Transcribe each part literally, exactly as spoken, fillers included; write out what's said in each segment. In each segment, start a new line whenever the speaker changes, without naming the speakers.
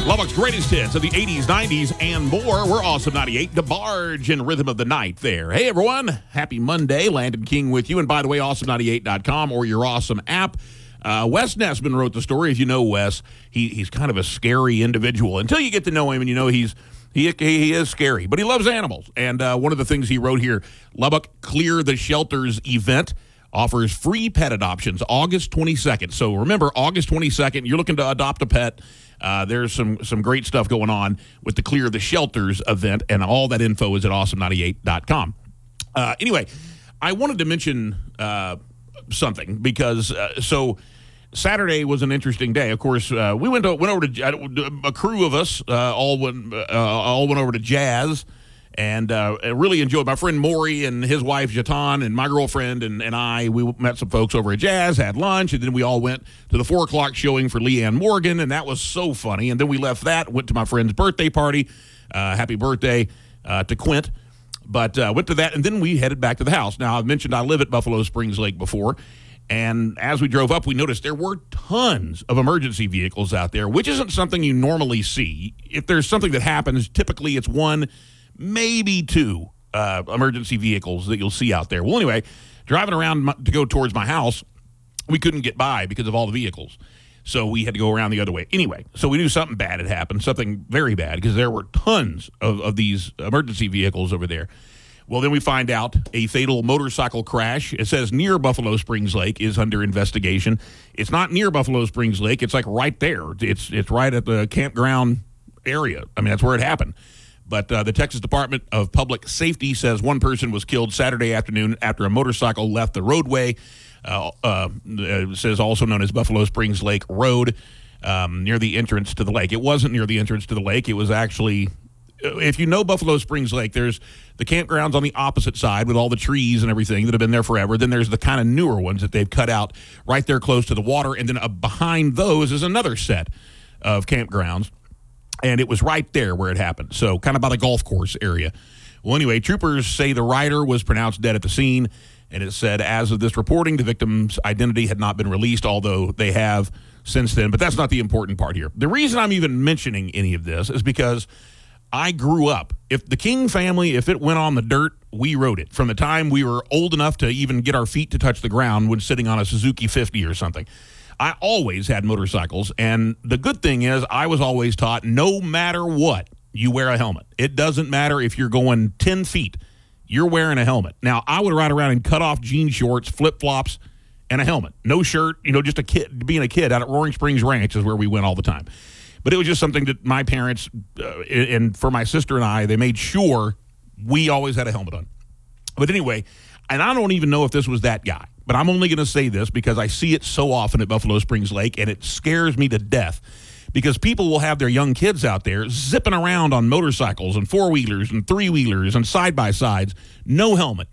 Lubbock's greatest hits of the eighties, nineties, and more. We're Awesome ninety-eight, DeBarge and Rhythm of the Night there. Hey, everyone. Happy Monday. Landon King with you. And by the way, awesome ninety-eight dot com or your Awesome app. Uh, Wes Nessman wrote the story. If you know Wes, he, he's kind of a scary individual. Until you get to know him and you know he's he, he is scary, but he loves animals. And uh, one of the things he wrote here, Lubbock Clear the Shelters event offers free pet adoptions August twenty-second. So remember, August twenty-second, you're looking to adopt a pet. Uh, there's some some great stuff going on with the Clear the Shelters event, and all that info is at awesome ninety-eight dot com. Uh, anyway, I wanted to mention uh, something because uh, so Saturday was an interesting day. Of course, uh, we went to, went over to a crew of us uh, all went uh, all went over to Jazz. And uh, I really enjoyed my friend Maury and his wife Jatan and my girlfriend and, and I. We met some folks over at Jazz, had lunch, and then we all went to the four o'clock showing for Leanne Morgan, and that was so funny. And then we left that, went to my friend's birthday party. Uh, happy birthday uh, to Quint. But uh, went to that, and then we headed back to the house. Now, I've mentioned I live at Buffalo Springs Lake before, and as we drove up, we noticed there were tons of emergency vehicles out there, which isn't something you normally see. If there's something that happens, typically it's one, maybe two uh, emergency vehicles that you'll see out there. Well, anyway, driving around my, to go towards my house, we couldn't get by because of all the vehicles. So we had to go around the other way. Anyway, so we knew something bad had happened, something very bad, because there were tons of, of these emergency vehicles over there. Well, then we find out a fatal motorcycle crash. It says near Buffalo Springs Lake is under investigation. It's not near Buffalo Springs Lake. It's like right there. It's, it's right at the campground area. I mean, that's where it happened. But uh, the Texas Department of Public Safety says one person was killed Saturday afternoon after a motorcycle left the roadway. Uh, uh, it says also known as Buffalo Springs Lake Road, um, near the entrance to the lake. It wasn't near the entrance to the lake. It was actually, if you know Buffalo Springs Lake, there's the campgrounds on the opposite side with all the trees and everything that have been there forever. Then there's the kind of newer ones that they've cut out right there close to the water. And then uh, behind those is another set of campgrounds. And it was right there where it happened, so kind of by the golf course area. Well, anyway, troopers say the rider was pronounced dead at the scene, and it said, as of this reporting, the victim's identity had not been released, although they have since then. But that's not the important part here. The reason I'm even mentioning any of this is because I grew up. If the King family, if it went on the dirt, we rode it. From the time we were old enough to even get our feet to touch the ground when sitting on a Suzuki fifty or something. I always had motorcycles, and the good thing is I was always taught no matter what, you wear a helmet. It doesn't matter if you're going ten feet, you're wearing a helmet. Now, I would ride around in cut-off jean shorts, flip-flops, and a helmet. No shirt, you know, just a kid, being a kid out at Roaring Springs Ranch is where we went all the time. But it was just something that my parents, uh, and for my sister and I, they made sure we always had a helmet on. But anyway, and I don't even know if this was that guy. But I'm only going to say this because I see it so often at Buffalo Springs Lake, and it scares me to death because people will have their young kids out there zipping around on motorcycles and four-wheelers and three-wheelers and side-by-sides, no helmet,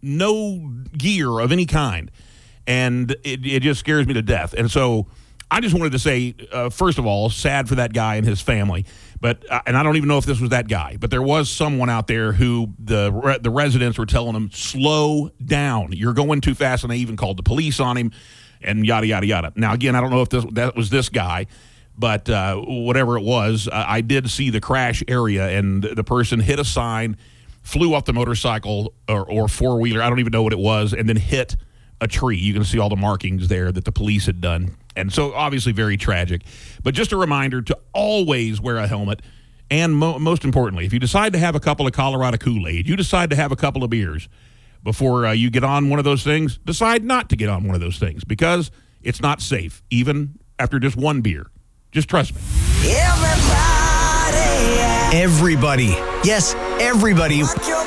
no gear of any kind, and it, it just scares me to death. And so I just wanted to say, uh, first of all, sad for that guy and his family. But uh, and I don't even know if this was that guy, but there was someone out there who the re- the residents were telling him, slow down. You're going too fast, and they even called the police on him and yada, yada, yada. Now, again, I don't know if this that was this guy, but uh, whatever it was, uh, I did see the crash area, and the person hit a sign, flew off the motorcycle or, or four-wheeler, I don't even know what it was, and then hit a tree. You can see all the markings there that the police had done. And so obviously very tragic. But just a reminder to always wear a helmet. And mo- most importantly, if you decide to have a couple of Colorado Kool-Aid, you decide to have a couple of beers before uh, you get on one of those things, decide not to get on one of those things because it's not safe, even after just one beer. Just trust me.
Everybody, everybody, yes, everybody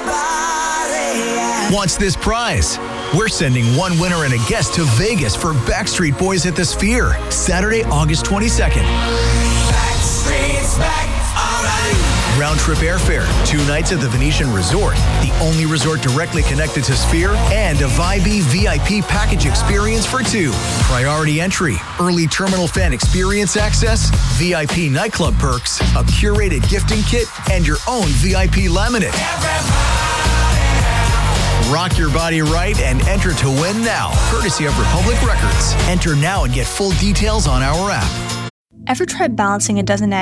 wants this prize. We're sending one winner and a guest to Vegas for Backstreet Boys at the Sphere, Saturday, August twenty-second. Backstreet's back, all right. Round-trip airfare, two nights at the Venetian Resort, the only resort directly connected to Sphere, and a Vibee V I P package experience for two. Priority entry, early terminal fan experience access, V I P nightclub perks, a curated gifting kit, and your own V I P laminate. Everybody. Rock your body right and enter to win now, courtesy of Republic Records. Enter now and get full details on our app.
Ever tried balancing a dozen eggs